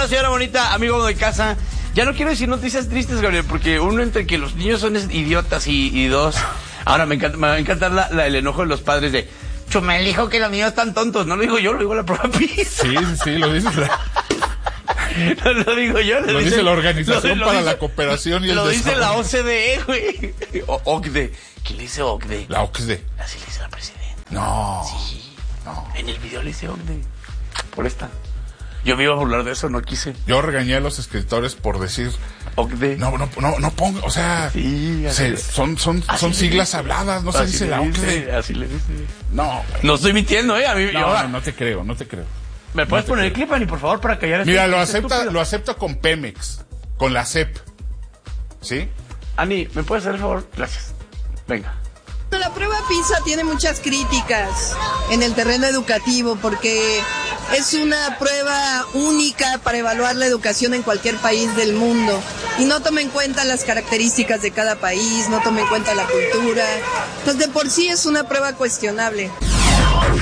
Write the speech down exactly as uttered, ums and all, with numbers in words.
Hola, señora bonita, amigo de casa. Ya no quiero decir noticias tristes, Gabriel, porque uno entre que los niños son idiotas y, y dos... Ahora me encanta, me va a encantar la, la, el enojo de los padres de... Chumel dijo que los niños están tontos. No lo digo yo, lo digo la propia pista. Sí, sí, lo dice la... No lo digo yo. Lo, lo dice, dice la Organización lo, lo para dice, la Cooperación y el Lo Desarrollo. dice la O C D E, güey. O, O C D E. ¿Quién le dice O C D E? La O C D E. Así le dice la presidenta. No. Sí. No. En el video le dice O C D E. Por esta. Yo me iba a burlar de eso, no quise. Yo regañé a los escritores por decir... O C D E. No, no, no, no ponga, o sea... Sí, se, son son, son siglas dice. habladas, no se dice la O C D E. Así le dice. No, güey. No estoy mintiendo, ¿eh? A mí, no, yo, no, no te creo, no te creo. ¿Me puedes no poner creo. el clip, Ani, por favor, para callar? Mira, lo acepta, estúpido. lo acepto con Pemex, con la C E P. ¿Sí? Ani, ¿me puedes hacer el favor? Gracias. Venga. La prueba PISA tiene muchas críticas en el terreno educativo porque es una prueba única para evaluar la educación en cualquier país del mundo y no toma en cuenta las características de cada país, no toma en cuenta la cultura. Entonces, de por sí es una prueba cuestionable.